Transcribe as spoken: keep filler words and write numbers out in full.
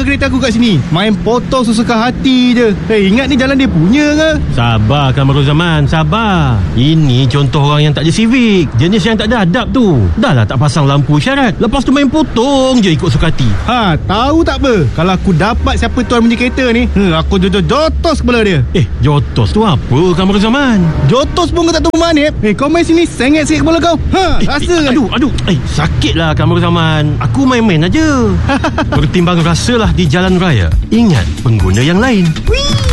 kereta aku kat sini. Main potong sesuka hati je. Eh, ingat ni jalan dia punya ke? Sabar Kamarul Zaman, sabar. Ini contoh orang yang tak ada civic. Jenis yang tak ada adab tu. Dah lah tak pasang lampu isyarat, lepas tu main potong je ikut suka hati. Ha, tahu tak apa? Kalau aku dapat siapa tuan punya kereta ni, hmm, aku jotos kepala dia. Eh, jotos tu apa Kamarul Zaman? Jotos pun kau tak tahu mana. Eh, kau main sini sengit sikit kepala kau. Ha, Eh, rasa eh, kan? aduh, aduh. Eh, sakit lah Kamarul Zaman. Aku main-main aja. Pertimbang rasalah di jalan raya. Ingat pengguna yang lain. Wih.